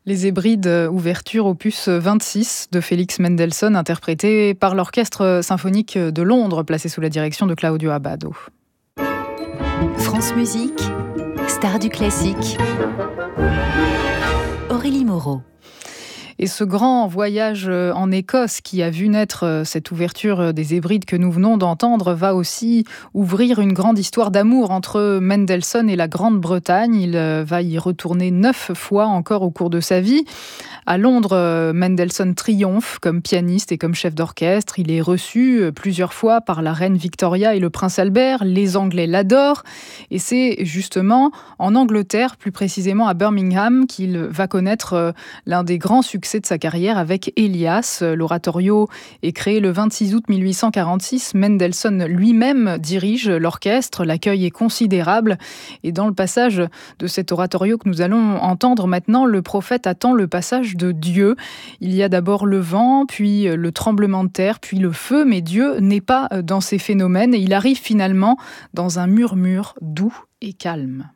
Les Hébrides, ouverture opus 26 de Félix Mendelssohn, interprété par l'Orchestre symphonique de Londres, placé sous la direction de Claudio Abbado. France Musique, star du classique. Aurélie Moreau. Et ce grand voyage en Écosse qui a vu naître cette ouverture des Hébrides que nous venons d'entendre va aussi ouvrir une grande histoire d'amour entre Mendelssohn et la Grande-Bretagne. Il va y retourner 9 fois encore au cours de sa vie. À Londres, Mendelssohn triomphe comme pianiste et comme chef d'orchestre. Il est reçu plusieurs fois par la reine Victoria et le prince Albert. Les Anglais l'adorent. Et c'est justement en Angleterre, plus précisément à Birmingham, qu'il va connaître l'un des grands succès de sa carrière avec Elias. L'oratorio est créé le 26 août 1846. Mendelssohn lui-même dirige l'orchestre. L'accueil est considérable. Et dans le passage de cet oratorio que nous allons entendre maintenant, le prophète attend le passage de Dieu. Il y a d'abord le vent, puis le tremblement de terre, puis le feu, mais Dieu n'est pas dans ces phénomènes et il arrive finalement dans un murmure doux et calme.